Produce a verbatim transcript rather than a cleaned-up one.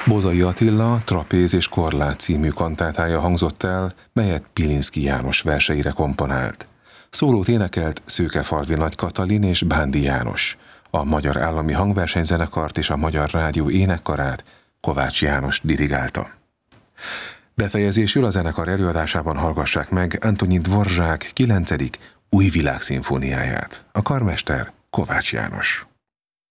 Bodzai Attila Trapéz és korlát című kantátája hangzott el, melyet Pilinszky János verseire komponált. Szólót énekelt Szőkefalvi Nagy Katalin és Bándi János. A Magyar Állami Hangversenyzenekart és a Magyar Rádió énekkarát Kovács János dirigálta. Befejezésül a zenekar előadásában hallgassák meg Antonin Dvorzsák kilencedik új világszimfóniáját. A karmester Kovács János.